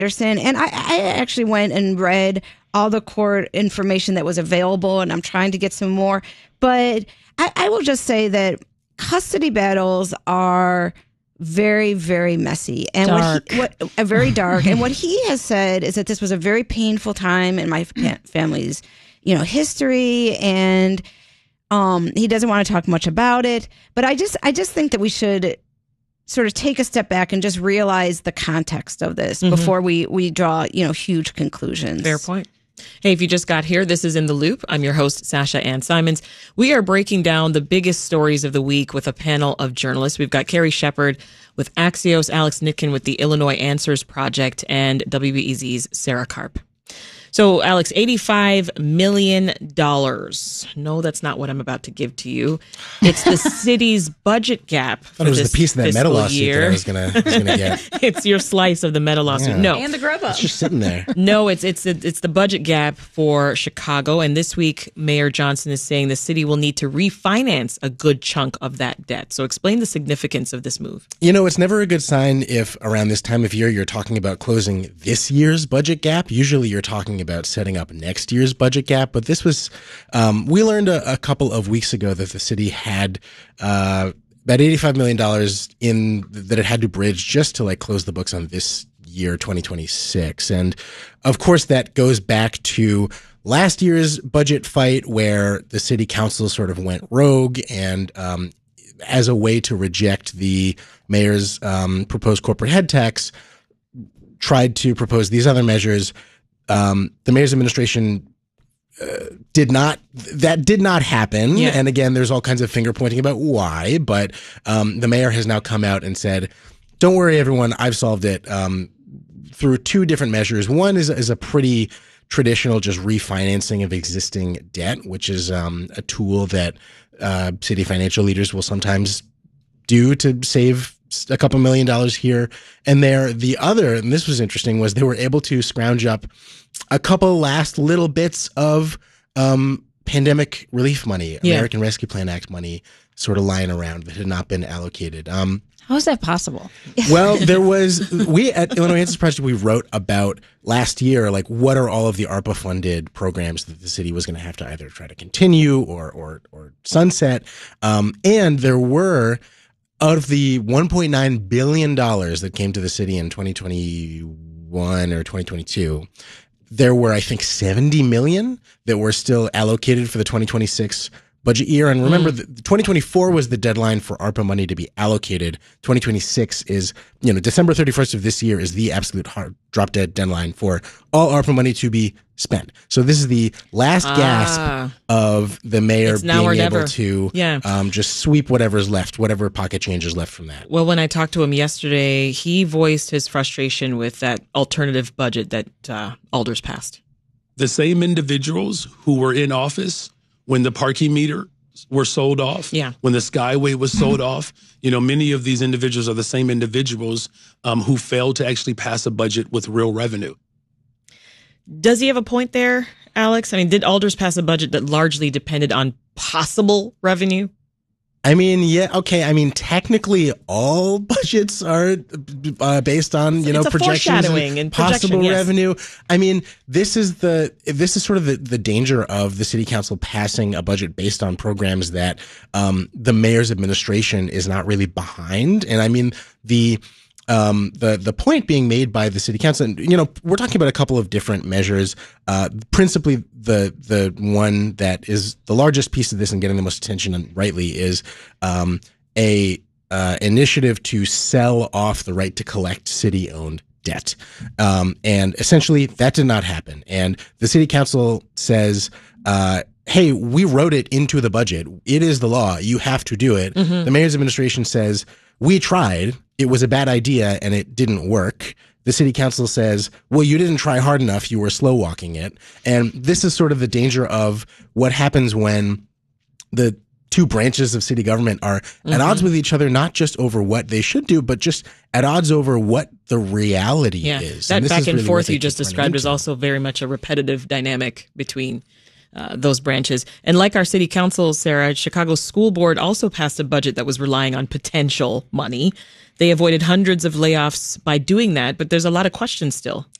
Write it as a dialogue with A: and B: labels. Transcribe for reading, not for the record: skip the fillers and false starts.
A: Anderson, and I actually went and read all the court information that was available, and I'm trying to get some more. But I will just say that custody battles are very, very messy and
B: dark.
A: Very dark. And what he has said is that this was a very painful time in my family's, history, and he doesn't want to talk much about it. But I just think that we should sort of take a step back and just realize the context of this before we draw, huge conclusions.
B: Fair point. Hey, if you just got here, this is In the Loop. I'm your host, Sasha Ann Simons. We are breaking down the biggest stories of the week with a panel of journalists. We've got Carrie Shepard with Axios, Alex Nitkin with the Illinois Answers Project, and WBEZ's Sarah Karp. So, Alex, $85 million. No, that's not what I'm about to give to you. It's the city's budget gap for this
C: it was the piece of that Meta lawsuit
B: year.
C: that I was gonna get.
B: It's your slice of the Meta lawsuit.
C: Yeah.
B: No.
D: And the grub up.
C: It's just sitting there.
B: No, it's the budget gap for Chicago. And this week, Mayor Johnson is saying the city will need to refinance a good chunk of that debt. So explain the significance of this move.
C: It's never a good sign if around this time of year you're talking about closing this year's budget gap. Usually you're talking about setting up next year's budget gap. But this was, we learned a couple of weeks ago that the city had about $85 million that it had to bridge just to close the books on this year, 2026. And of course, that goes back to last year's budget fight where the city council sort of went rogue and, as a way to reject the mayor's proposed corporate head tax, tried to propose these other measures. The mayor's administration did not happen.
B: Yeah.
C: And again, there's all kinds of finger pointing about why, but the mayor has now come out and said, don't worry, everyone, I've solved it through two different measures. One is a pretty traditional just refinancing of existing debt, which is a tool that city financial leaders will sometimes do to save a couple $1 million here and there. The other, and this was interesting, was they were able to scrounge up a couple last little bits of pandemic relief money, American Rescue Plan Act money, sort of lying around that had not been allocated.
D: How is that possible?
C: Well, we at Illinois Answers Project, we wrote about last year, what are all of the ARPA funded programs that the city was going to have to either try to continue or sunset. And there were, out of the $1.9 billion that came to the city in 2021 or 2022, there were, I think, 70 million that were still allocated for the 2026 budget year. And remember, 2024 was the deadline for ARPA money to be allocated. 2026 is, December 31st of this year is the absolute hard drop dead deadline for all ARPA money to be spent. So this is the last gasp of the mayor being able to just sweep whatever's left, whatever pocket change is left from that.
B: Well, when I talked to him yesterday, he voiced his frustration with that alternative budget that Alders passed.
E: The same individuals who were in office when the parking meter were sold off, when the Skyway was sold off, many of these individuals are the same individuals who failed to actually pass a budget with real revenue.
B: Does he have a point there, Alex? I mean, did Alders pass a budget that largely depended on possible revenue?
C: I mean, yeah, okay. I mean, technically, all budgets are based on
B: it's
C: projections
B: and
C: possible revenue. I mean, this is sort of the danger of the city council passing a budget based on programs that the mayor's administration is not really behind. And I mean, the point being made by the city council, and we're talking about a couple of different measures. Principally, the one that is the largest piece of this and getting the most attention, and rightly, is a initiative to sell off the right to collect city-owned debt. And essentially, that did not happen. And the city council says, hey, we wrote it into the budget. It is the law. You have to do it. Mm-hmm. The mayor's administration says, we tried. It was a bad idea and it didn't work. The city council says, well, you didn't try hard enough. You were slow walking it. And this is sort of the danger of what happens when the two branches of city government are at odds with each other, not just over what they should do, but just at odds over what the reality is.
B: That back and
C: really
B: forth you just described is also very much a repetitive dynamic between those branches. And like our city council, Sarah, Chicago's school board also passed a budget that was relying on potential money. They avoided hundreds of layoffs by doing that, but there's a lot of questions still.